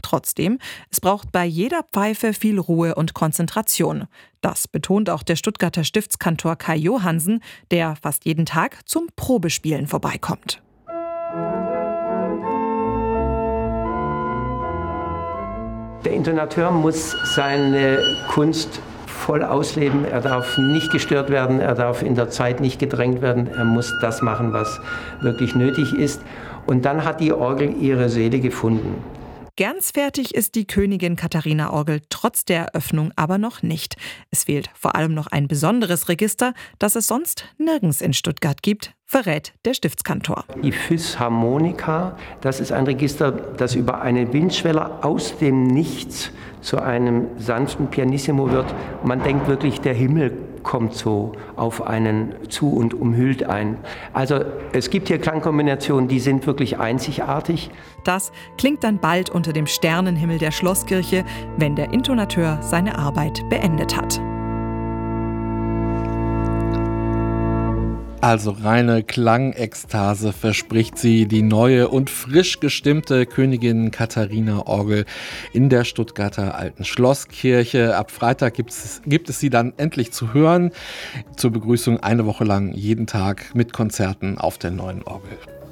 Trotzdem, es braucht bei jeder Pfeife viel Ruhe und Konzentration. Das betont auch der Stuttgarter Stiftskantor Kai Johansen, der fast jeden Tag zum Probespielen vorbeikommt. Der Intonateur muss seine Kunst voll ausleben. Er darf nicht gestört werden, er darf in der Zeit nicht gedrängt werden. Er muss das machen, was wirklich nötig ist. Und dann hat die Orgel ihre Seele gefunden. Gernstfertig ist die Königin Katharina-Orgel trotz der Eröffnung aber noch nicht. Es fehlt vor allem noch ein besonderes Register, das es sonst nirgends in Stuttgart gibt, verrät der Stiftskantor. Die Physharmonika, das ist ein Register, das über eine Windschwelle aus dem Nichts zu einem sanften Pianissimo wird. Man denkt wirklich, der Himmel kommt so auf einen zu und umhüllt einen. Also es gibt hier Klangkombinationen, die sind wirklich einzigartig. Das klingt dann bald unter dem Sternenhimmel der Schlosskirche, wenn der Intonateur seine Arbeit beendet hat. Also reine Klangekstase verspricht sie, die neue und frisch gestimmte Königin Katharina-Orgel in der Stuttgarter Alten Schlosskirche. Ab Freitag gibt es sie dann endlich zu hören. Zur Begrüßung eine Woche lang jeden Tag mit Konzerten auf der neuen Orgel.